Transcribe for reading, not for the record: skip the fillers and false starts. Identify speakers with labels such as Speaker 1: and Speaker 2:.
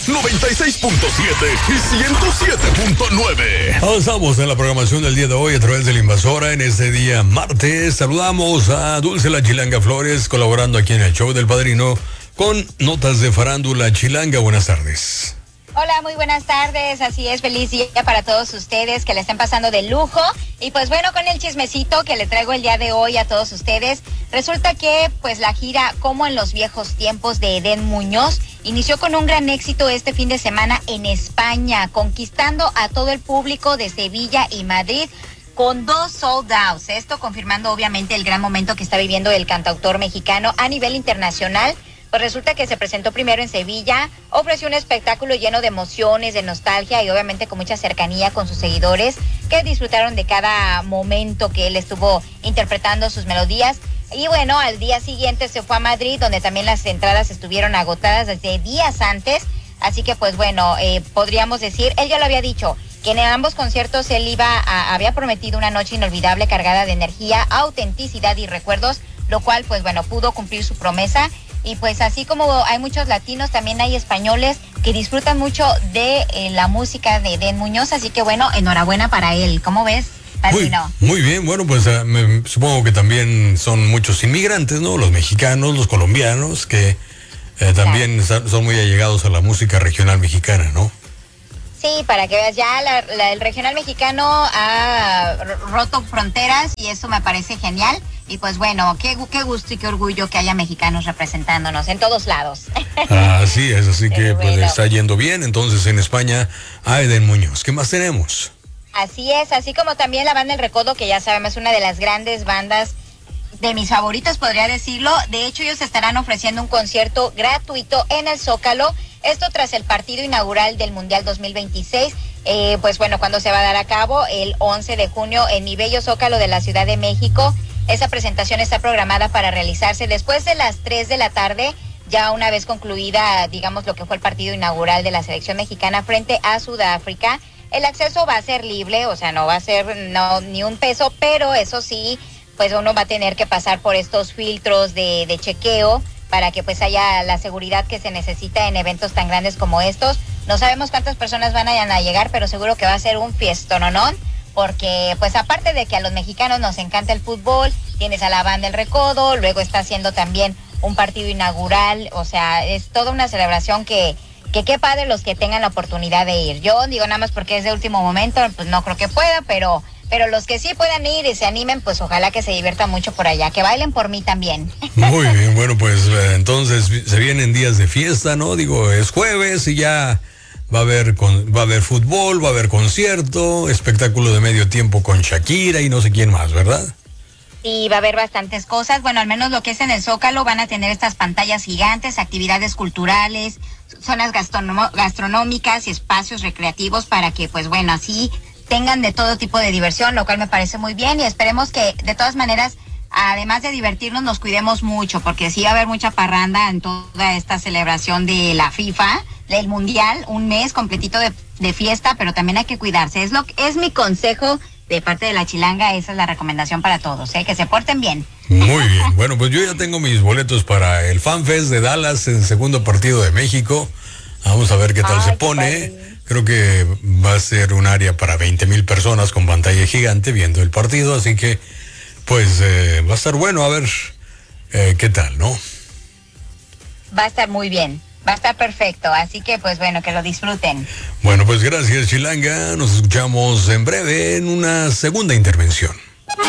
Speaker 1: 96.7 y 107.9.
Speaker 2: Avanzamos en la programación del día de hoy a través de la Invasora en este día martes. Saludamos a Dulce La Chilanga Flores, colaborando aquí en el show del Padrino con notas de farándula chilanga. Buenas tardes.
Speaker 3: Hola, muy buenas tardes. Así es, feliz día para todos ustedes que le estén pasando de lujo. Y pues bueno, con el chismecito que le traigo el día de hoy a todos ustedes, resulta que pues la gira Como en los viejos tiempos de Edén Muñoz inició con un gran éxito este fin de semana en España, conquistando a todo el público de Sevilla y Madrid con 2 sold outs. Esto confirmando obviamente el gran momento que está viviendo el cantautor mexicano a nivel internacional. Pues resulta que se presentó primero en Sevilla, ofreció un espectáculo lleno de emociones, de nostalgia y obviamente con mucha cercanía con sus seguidores que disfrutaron de cada momento que él estuvo interpretando sus melodías. Y bueno, al día siguiente se fue a Madrid, donde también las entradas estuvieron agotadas desde días antes. Así que pues bueno, podríamos decir, él ya lo había dicho, que en ambos conciertos él había prometido una noche inolvidable cargada de energía, autenticidad y recuerdos, lo cual pues bueno, pudo cumplir su promesa. Y pues así como hay muchos latinos, también hay españoles que disfrutan mucho de la música de Edén Muñoz, así que bueno, enhorabuena para él. ¿Cómo ves, Padrino?
Speaker 2: Muy bien, bueno, pues supongo que también son muchos inmigrantes, ¿no? Los mexicanos, los colombianos, que también son muy allegados a la música regional mexicana, ¿no?
Speaker 3: Sí, para que veas, ya el regional mexicano ha roto fronteras y eso me parece genial. Y pues bueno, qué gusto y qué orgullo que haya mexicanos representándonos en todos lados.
Speaker 2: Así es, así que pues está yendo bien. Entonces en España a Edén Muñoz. ¿Qué más tenemos?
Speaker 3: Así es, así como también la banda El Recodo, que ya sabemos es una de las grandes bandas de mis favoritos, podría decirlo. De hecho, ellos estarán ofreciendo un concierto gratuito en el Zócalo. Esto tras el partido inaugural del Mundial 2026. Pues bueno, cuando se va a dar a cabo el 11 de junio en mi bello Zócalo de la Ciudad de México. Esa presentación está programada para realizarse después de las 3 de la tarde, ya una vez concluida, digamos, lo que fue el partido inaugural de la selección mexicana frente a Sudáfrica. El acceso va a ser libre, o sea, no va a ser ni un peso, pero eso sí, pues uno va a tener que pasar por estos filtros de chequeo para que pues haya la seguridad que se necesita en eventos tan grandes como estos. No sabemos cuántas personas van a llegar, pero seguro que va a ser un fiestononón. Porque pues aparte de que a los mexicanos nos encanta el fútbol, tienes a la banda El Recodo, luego está haciendo también un partido inaugural, o sea, es toda una celebración que qué padre los que tengan la oportunidad de ir. Yo digo nada más porque es de último momento, pues no creo que pueda, pero los que sí puedan ir y se animen, pues ojalá que se diviertan mucho por allá, que bailen por mí también.
Speaker 2: Muy bien, bueno, pues entonces se vienen días de fiesta, ¿no? Digo, es jueves y ya va a haber fútbol, va a haber concierto, espectáculo de medio tiempo con Shakira y no sé quién más, ¿verdad?
Speaker 3: Sí, va a haber bastantes cosas. Bueno, al menos lo que es en el Zócalo van a tener estas pantallas gigantes, actividades culturales, zonas gastronómicas y espacios recreativos para que, pues bueno, así tengan de todo tipo de diversión, lo cual me parece muy bien y esperemos que de todas maneras, además de divertirnos, nos cuidemos mucho, porque sí va a haber mucha parranda en toda esta celebración de la FIFA, del Mundial, un mes completito de fiesta, pero también hay que cuidarse. Es mi consejo de parte de la Chilanga, esa es la recomendación para todos, que se porten bien.
Speaker 2: Muy bien, bueno, pues yo ya tengo mis boletos para el FanFest de Dallas en el segundo partido de México. Vamos a ver qué tal se pone. Creo que va a ser un área para 20,000 personas con pantalla gigante viendo el partido, así que pues va a estar bueno, a ver qué tal, ¿no?
Speaker 3: Va a estar muy bien. Va a estar perfecto, así que pues bueno, que lo disfruten.
Speaker 2: Bueno, pues gracias Chilanga, nos escuchamos en breve en una segunda intervención.